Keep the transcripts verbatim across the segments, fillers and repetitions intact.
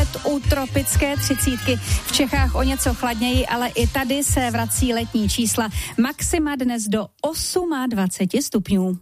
opět u tropické třicítky. V Čechách o něco chladněji, ale i tady se vrací letní čísla. Maxima dnes do dvacet osm stupňů.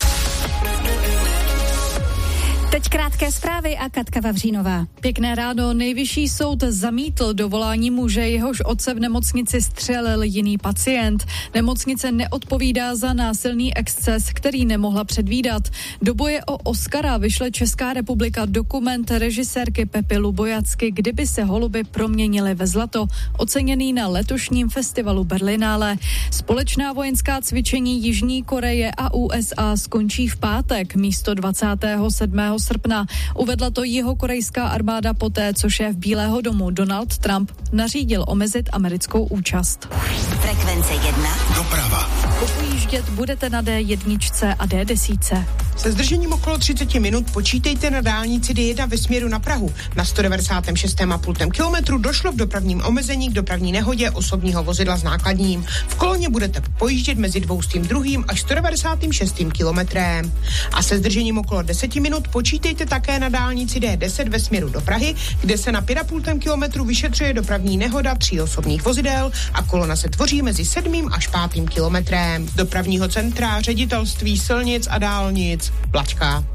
Teď krátké zprávy a Katka Vavřínová. Pěkné ráno. Nejvyšší soud zamítl dovolání muže, jehož otce v nemocnici střelil jiný pacient. Nemocnice neodpovídá za násilný exces, který nemohla předvídat. Do boje o Oscara vyšle Česká republika dokument režisérky Pepy Lubojacky, Kdyby se holuby proměnily ve zlato, oceněný na letošním festivalu Berlinále. Společná vojenská cvičení Jižní Koreje a U S A skončí v pátek místo dvacátého sedmého srpna. Uvedla to jihokorejská armáda poté, co šéf Bílého domu Donald Trump nařídil omezit americkou účast. Frekvence jedna. Doprava. Pojíždět budete na D jedna a D deset. Se zdržením okolo třicet minut počítejte na dálnici D jedna ve směru na Prahu. Na sto devadesát šest celá pět kilometru došlo v dopravním omezení k dopravní nehodě osobního vozidla s nákladním. V koloně budete pojíždět mezi dvěstě dva až sto devadesát šest kilometrem. A se zdržením okolo deset minut počítejte také na dálnici D deset ve směru do Prahy, kde se na pět a půl kilometru vyšetřuje dopravní nehoda tří osobních vozidel a kolona se tvoří mezi sedmým až pátým kilometrem. Z dopravního centra Ředitelství silnic a dálnic Plačka.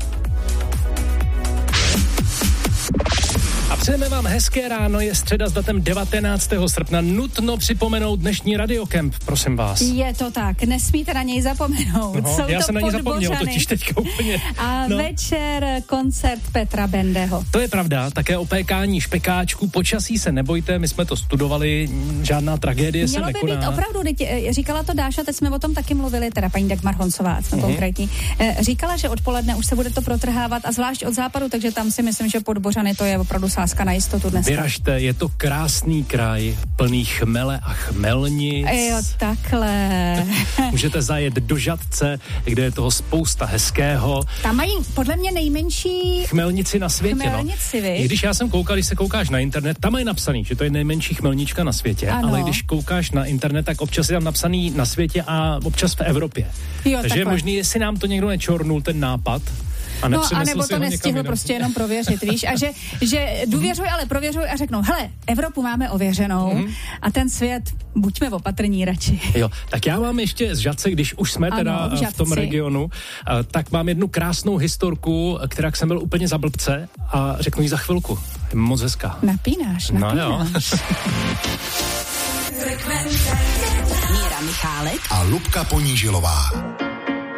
A přejeme vám hezké ráno, je středa s datem devatenáctého srpna. Nutno připomenout dnešní Radiokemp, prosím vás. Je to tak, nesmíte na něj zapomenout. No, Jsou já to jsem na něj zapomněl, totiž teďka úplně. A no. večer koncert Petra Bendeho. To je pravda, také opékání špekáčku, počasí se nebojte, my jsme to studovali, žádná tragédie Mělo se by nekoná. být opravdu, říkala to Dáša, teď jsme o tom taky mluvili, teda paní Dagmar Honcová, jsme uh-huh. konkrétní. Říkala, že odpoledne už se bude to protrhávat a zvlášť od západu, takže tam si myslím, že pod Bořany to je opravdu sázka na jistotu dneska. Vyražte, je to krásný kraj, plný chmele a chmelnic. Jo, takhle. Můžete zajet do Žatce, kde je toho spousta hezkého. Tam mají podle mě nejmenší chmelnici na světě. Chmelnici, no. I když já jsem koukal, když se koukáš na internet, tam je napsaný, že to je nejmenší chmelnička na světě, ano. Ale když koukáš na internet, tak občas je tam napsaný na světě a občas v Evropě. Jo, takže takhle. je možný, jestli nám to někdo nečornul ten nápad. A no, a nebo to nestihl prostě jenom prověřit, víš, a že, že důvěřuj, ale prověřuj a řeknou, hele, Evropu máme ověřenou mm-hmm. a ten svět, buďme opatrní radši. Jo, tak já mám ještě z Žatce, když už jsme teda ano, v, v tom regionu, tak mám jednu krásnou historku, která jsem byl úplně za blbce a řeknu ji za chvilku. Je moc hezká. Napínáš, napínáš. No jo. Míra Michálek a Lubka Ponížilová.